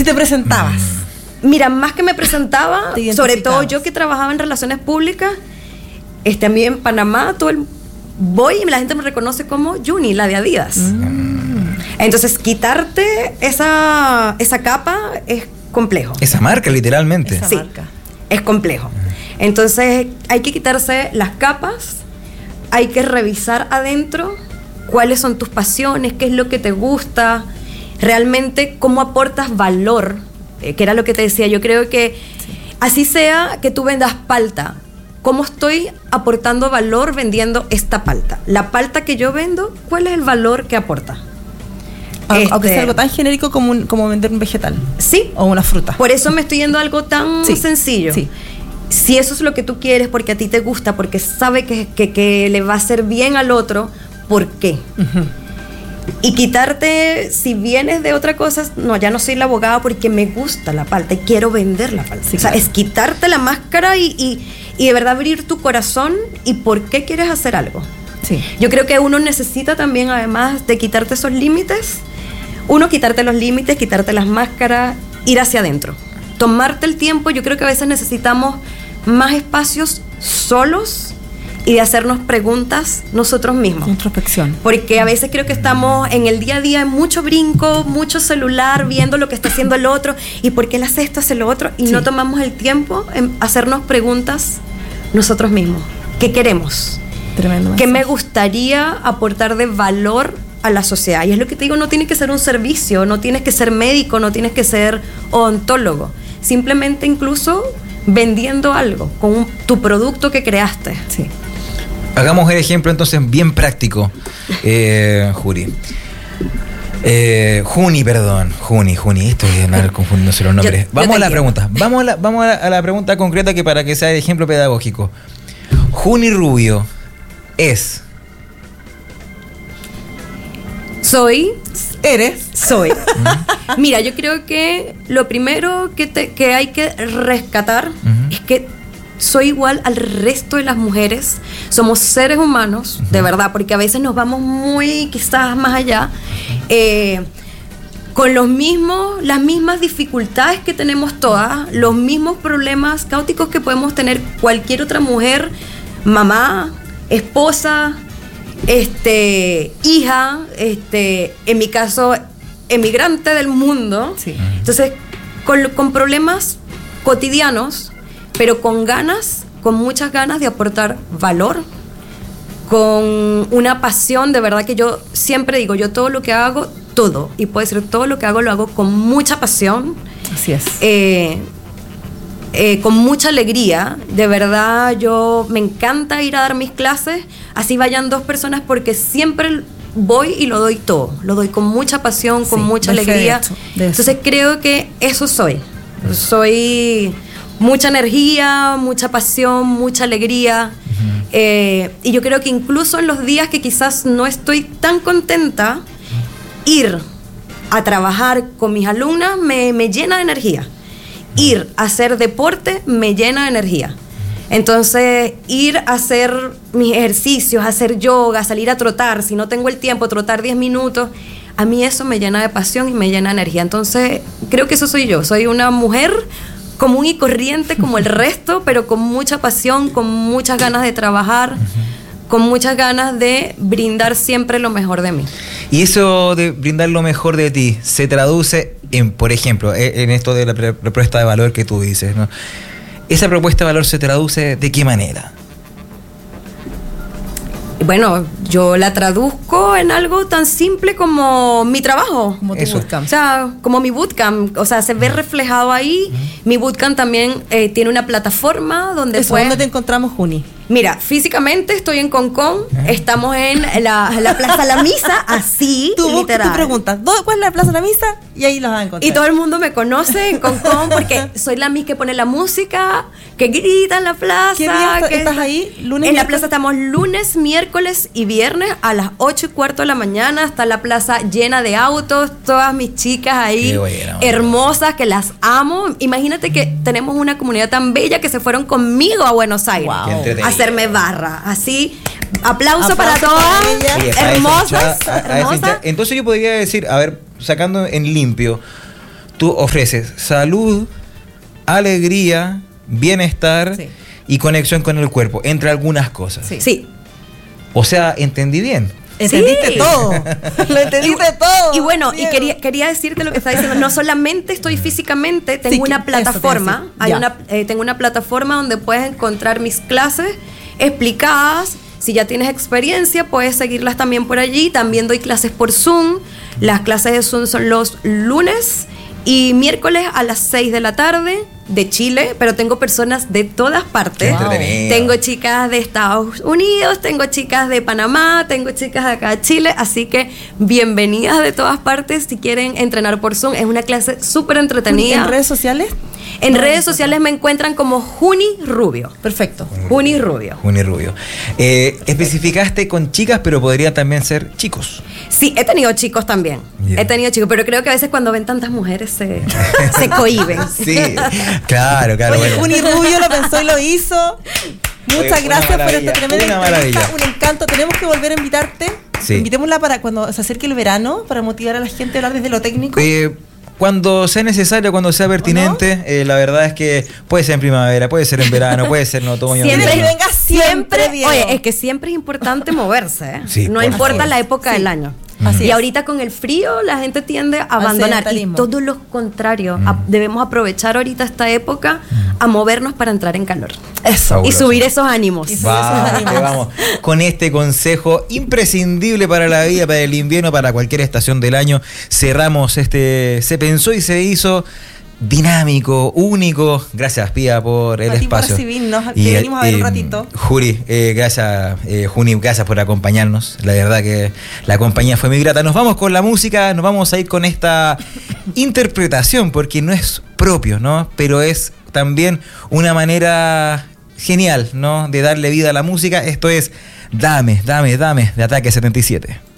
Si te presentabas. Mira, más que me presentaba, sobre todo yo que trabajaba en relaciones públicas, a mí en Panamá voy y la gente me reconoce como Juni, la de Adidas. Entonces, quitarte esa capa es complejo. Esa marca, literalmente. Sí, es complejo. Entonces, hay que quitarse las capas, hay que revisar adentro cuáles son tus pasiones, qué es lo que te gusta, realmente cómo aportas valor, que era lo que te decía. Yo creo que así sea que tú vendas palta, ¿cómo estoy aportando valor vendiendo esta palta? La palta que yo vendo, ¿cuál es el valor que aporta? Aunque sea algo tan genérico como vender un vegetal. Sí. O una fruta. Por eso me estoy yendo a algo tan sencillo. Sí. Si eso es lo que tú quieres, porque a ti te gusta, porque sabe que le va a hacer bien al otro, ¿por qué? Y quitarte, si vienes de otra cosa, no, ya no soy la abogada porque me gusta la palta y quiero vender la palta. Sí, o sea, es quitarte la máscara y de verdad abrir tu corazón y por qué quieres hacer algo. Sí. Yo creo que uno necesita también, además de quitarte esos límites, quitarte los límites, quitarte las máscaras, ir hacia adentro. Tomarte el tiempo. Yo creo que a veces necesitamos más espacios solos y de hacernos preguntas nosotros mismos. Introspección. Porque a veces creo que estamos en el día a día en mucho brinco, mucho celular, viendo lo que está haciendo el otro y por qué él hace esto, hace lo otro, y no tomamos el tiempo en hacernos preguntas nosotros mismos. ¿Qué queremos? Tremendo. ¿Qué me gustaría aportar de valor a la sociedad? Y es lo que te digo, no tienes que ser un servicio, no tienes que ser médico, no tienes que ser odontólogo. Simplemente incluso vendiendo algo con tu producto que creaste. Sí. Hagamos el ejemplo entonces bien práctico, Juni. Juni, esto de andar confundiéndose los nombres. Vamos a la pregunta. Vamos a la pregunta concreta, que para que sea el ejemplo pedagógico. Juni Rubio es... Soy. Uh-huh. Mira, yo creo que lo primero que hay que rescatar es que soy igual al resto de las mujeres. Somos seres humanos, de verdad, porque a veces nos vamos muy, quizás más allá, con las mismas dificultades que tenemos todas, los mismos problemas caóticos que podemos tener cualquier otra mujer, mamá, esposa, hija, en mi caso, emigrante del mundo. Sí. Entonces, con problemas cotidianos, pero con muchas ganas de aportar valor, con una pasión, de verdad que yo siempre digo, yo todo lo que hago, y puede ser todo lo que hago, lo hago con mucha pasión. Así es. Con mucha alegría, de verdad me encanta ir a dar mis clases, así vayan 2 personas, porque siempre voy y lo doy todo, lo doy con mucha pasión, con mucha alegría. Entonces creo que eso soy mucha energía, mucha pasión, mucha alegría. Y yo creo que incluso en los días que quizás no estoy tan contenta, ir a trabajar con mis alumnas me llena de energía. Ir a hacer deporte me llena de energía. Entonces, ir a hacer mis ejercicios, hacer yoga, salir a trotar, si no tengo el tiempo, trotar 10 minutos, a mí eso me llena de pasión y me llena de energía. Entonces, creo que eso soy yo. Soy una mujer común y corriente como el resto, pero con mucha pasión, con muchas ganas de trabajar, con muchas ganas de brindar siempre lo mejor de mí. Y eso de brindar lo mejor de ti se traduce en, por ejemplo, en esto de la propuesta de valor que tú dices, ¿no? ¿Esa propuesta de valor se traduce de qué manera? Bueno, yo la traduzco en algo tan simple como mi trabajo. Como tu bootcamp. O sea, como mi bootcamp. O sea, se ve reflejado ahí. Mi bootcamp también tiene una plataforma donde ¿Dónde te encontramos, Juni? Mira, físicamente estoy en Concón. Estamos en la Plaza La Misa, así, literal. Tú preguntas, ¿dónde es la Plaza La Misa? Y ahí los vas a encontrar. Y todo el mundo me conoce en Concón porque soy la Miss que pone la música, que grita en la plaza. ¿Qué día estás ahí? ¿Lunes? En la plaza estamos lunes, miércoles y viernes a las 8:15 de la mañana. Está la plaza llena de autos, todas mis chicas ahí, hermosas, que las amo. Imagínate que tenemos una comunidad tan bella que se fueron conmigo a Buenos Aires. Wow. A hacerme barra. Así, aplauso para todas, hermosas. Entonces yo podría decir, a ver, sacando en limpio, tú ofreces salud, alegría, bienestar y conexión con el cuerpo, entre algunas cosas. Sí. O sea, entendí bien. Entendiste todo. Lo entendiste todo. Y bueno, y quería decirte lo que estaba diciendo. No solamente estoy físicamente, tengo una plataforma. Tengo una plataforma donde puedes encontrar mis clases explicadas. Si ya tienes experiencia, puedes seguirlas también por allí. También doy clases por Zoom. Las clases de Zoom son los lunes y miércoles a las 6 de la tarde de Chile, pero tengo personas de todas partes. Wow. Tengo chicas de Estados Unidos, tengo chicas de Panamá, tengo chicas de acá de Chile, así que bienvenidas de todas partes si quieren entrenar por Zoom. Es una clase súper entretenida. ¿En redes sociales? En redes sociales me encuentran como Juni Rubio. Perfecto. Juni Rubio. Juni Rubio. Especificaste con chicas, pero podría también ser chicos. Sí, he tenido chicos también. Yeah. He tenido chicos, pero creo que a veces cuando ven tantas mujeres se cohíben. Sí, claro. Oye, bueno. Juni Rubio lo pensó y lo hizo. Muchas gracias por esta tremenda entrevista. Un encanto. Tenemos que volver a invitarte. Sí. Invitémosla para cuando se acerque el verano, para motivar a la gente a hablar desde lo técnico. Cuando sea necesario, cuando sea pertinente, ¿no? La verdad es que puede ser en primavera, puede ser en verano, puede ser en otoño. Siempre, oye, es que siempre es importante moverse, ¿eh? Sí, no importa la época del año. Y ahorita con el frío la gente tiende a abandonar, y todo lo contrario, debemos aprovechar ahorita esta época a movernos para entrar en calor. Eso. Y subir esos ánimos. Vamos, con este consejo imprescindible para la vida, para el invierno, para cualquier estación del año, cerramos Se Pensó y Se Hizo dinámico, único. Gracias, Pía, por el espacio. Por recibirnos, que venimos a ver un ratito. Juni, gracias por acompañarnos. La verdad que la compañía fue muy grata. Nos vamos con la música, nos vamos a ir con esta interpretación, porque no es propio, ¿no? Pero es también una manera genial, ¿no? De darle vida a la música. Esto es Dame, de Ataque 77.